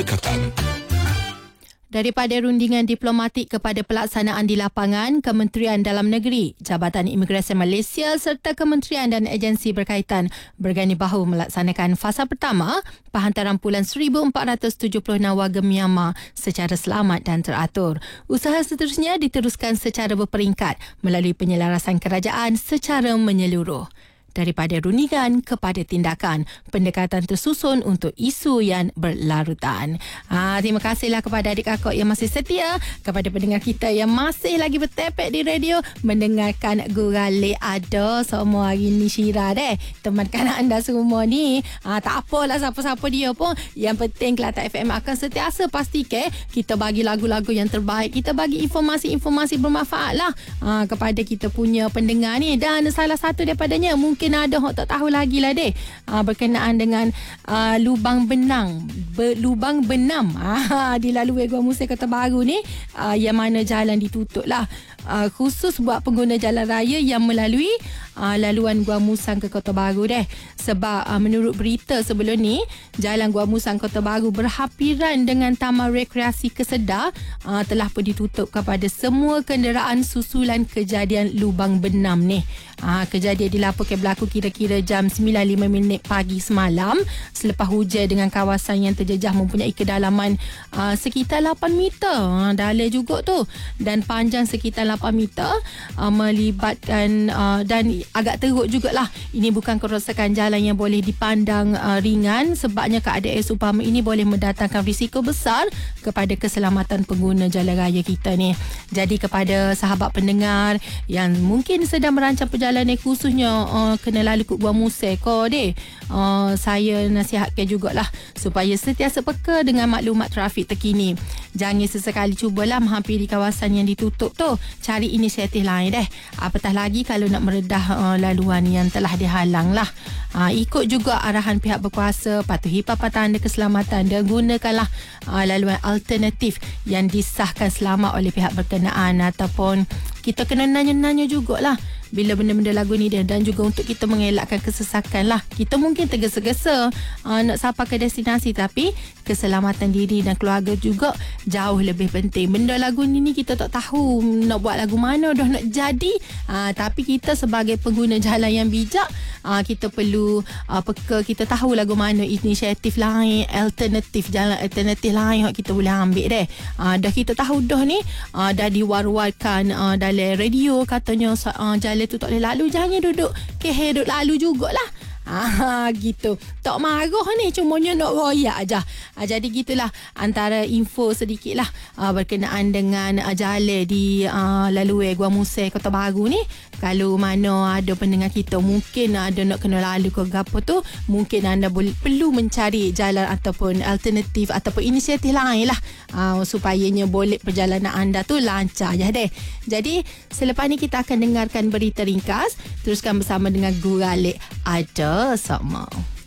Dekatan. Daripada rundingan diplomatik kepada pelaksanaan di lapangan, Kementerian Dalam Negeri, Jabatan Imigresen Malaysia serta kementerian dan agensi berkaitan bergani bahu melaksanakan fasa pertama penghantaran pulan 1,476 warga Myanmar secara selamat dan teratur. Usaha seterusnya diteruskan secara berperingkat melalui penyelarasan kerajaan secara menyeluruh. Daripada rundingan kepada tindakan, pendekatan tersusun untuk isu yang berlarutan. Terima kasihlah kepada adik kakak yang masih setia, kepada pendengar kita yang masih lagi bertepek di radio mendengarkan Guralik Ada semua hari ni. Syira deh, temankan anda semua ni. Tak apalah siapa-siapa dia pun, yang penting Kelatan FM akan sentiasa pastikan kita bagi lagu-lagu yang terbaik, kita bagi informasi-informasi bermanfaat lah kepada kita punya pendengar ni. Dan salah satu daripadanya mungkin ada orang tak tahu lagi lah deh, berkenaan dengan lubang benang lubang benam dilalui Gua Musai Kota Baru ni, yang mana jalan ditutup lah khusus buat pengguna jalan raya yang melalui laluan Gua Musang ke Kota Baru deh. Sebab menurut berita sebelum ni, jalan Gua Musang Kota Baru berhampiran dengan Taman Rekreasi Kesedar telah pun ditutup kepada semua kenderaan susulan kejadian lubang benam ni. Kejadian dilaporkan berlaku kira-kira jam 9.05 pagi semalam selepas hujan dengan kawasan yang terjejah mempunyai kedalaman sekitar 8 meter. Dalam juga tu, dan panjang sekitar 8 meter, melibatkan dan agak teruk jugalah. Ini bukan kerosakan jalan yang boleh dipandang ringan, sebabnya keadaan seumpama ini boleh mendatangkan risiko besar kepada keselamatan pengguna jalan raya kita ni. Jadi kepada sahabat pendengar yang mungkin sedang merancang perjalanan, khususnya kena lalu ke Gua Musai ko deh, saya nasihatkan jugalah supaya sentiasa peka dengan maklumat trafik terkini. Jangan sesekali cubalah menghampiri kawasan yang ditutup tu, cari inisiatif lain deh. Apatah lagi kalau nak meredah laluan yang telah dihalang lah. Ikut juga arahan pihak berkuasa, patuhi papan tanda keselamatan dan gunakanlah laluan alternatif yang disahkan selamat oleh pihak berkenaan. Ataupun kita kena nanya-nanya jugalah bila benda-benda lagu ni dia, dan juga untuk kita mengelakkan kesesakan lah. Kita mungkin tergesa-gesa nak sampai ke destinasi, tapi keselamatan diri dan keluarga juga jauh lebih penting. Benda lagu ni kita tak tahu nak buat lagu mana dah nak jadi, tapi kita sebagai pengguna jalan yang bijak, kita perlu peka, kita tahu lagu mana inisiatif lain, alternatif, jalan alternatif lain yang kita boleh ambil deh. Dah kita tahu dah ni, dah diwar-warkan dalam radio katanya jalan tu tak boleh lalu, jangan duduk duduk lalu jugalah. Gitu. Tak marah ni, cumanya nak royak aja. Jadi gitulah antara info sedikit lah berkenaan dengan jalan di laluan Gua Musai Kota Baru ni. Kalau mana ada pendengar kita mungkin ada nak kena lalu ke gapo tu, mungkin anda perlu mencari jalan ataupun alternatif ataupun inisiatif lain lah, supayanya boleh perjalanan anda tu lancar je deh. Jadi selepas ni kita akan dengarkan berita ringkas. Teruskan bersama dengan Guralik Ada Sama.